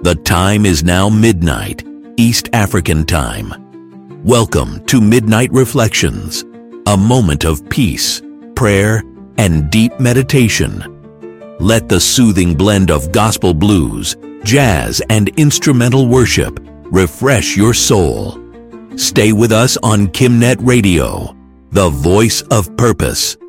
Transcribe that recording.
The time is now midnight, East African time. Welcome to Midnight Reflections, a moment of peace, prayer, and deep meditation. Let the soothing blend of gospel blues, jazz, and instrumental worship refresh your soul. Stay with us on Kimnet Radio, the voice of purpose.